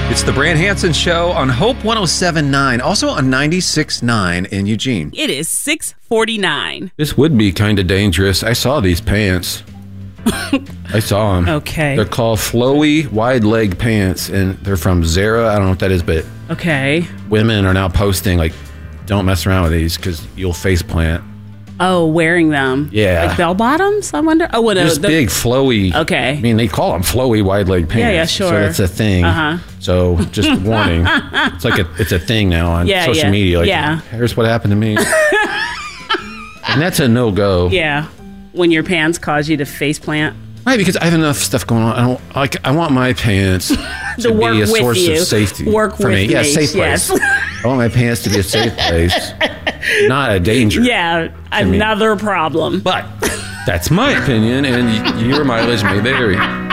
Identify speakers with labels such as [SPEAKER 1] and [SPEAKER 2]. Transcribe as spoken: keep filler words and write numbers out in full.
[SPEAKER 1] It's the Brand Hansen Show on Hope one oh seven point nine, also on ninety-six point nine in Eugene.
[SPEAKER 2] It is six forty-nine.
[SPEAKER 1] This would be kind of dangerous. I saw these pants. I saw them.
[SPEAKER 2] Okay.
[SPEAKER 1] They're called flowy wide leg pants, and they're from Zara. I don't know what that is, but
[SPEAKER 2] Okay.
[SPEAKER 1] women are now posting, like, don't mess around with these because you'll face plant.
[SPEAKER 2] Oh, wearing them.
[SPEAKER 1] Yeah.
[SPEAKER 2] Like bell bottoms, I wonder? Oh, what
[SPEAKER 1] Just
[SPEAKER 2] the,
[SPEAKER 1] big, flowy.
[SPEAKER 2] Okay.
[SPEAKER 1] I mean, they call them flowy wide leg pants.
[SPEAKER 2] Yeah, yeah, sure.
[SPEAKER 1] So that's a thing.
[SPEAKER 2] Uh-huh.
[SPEAKER 1] So just warning. It's like a, it's a thing now on
[SPEAKER 2] Yeah,
[SPEAKER 1] social
[SPEAKER 2] yeah.
[SPEAKER 1] media. Like,
[SPEAKER 2] Yeah.
[SPEAKER 1] here's what happened to me. And that's a no-go.
[SPEAKER 2] Yeah. When your pants cause you to face plant.
[SPEAKER 1] Right, because I have enough stuff going on. I don't like. I want my pants to,
[SPEAKER 2] To work
[SPEAKER 1] be a
[SPEAKER 2] with
[SPEAKER 1] source
[SPEAKER 2] you.
[SPEAKER 1] of safety
[SPEAKER 2] Work
[SPEAKER 1] for
[SPEAKER 2] with
[SPEAKER 1] me. Yeah,
[SPEAKER 2] me,
[SPEAKER 1] safe place.
[SPEAKER 2] yes.
[SPEAKER 1] I want my pants to be a safe place, not a danger.
[SPEAKER 2] Yeah,
[SPEAKER 1] me.
[SPEAKER 2] another problem.
[SPEAKER 1] But that's my opinion, and y- your mileage may vary.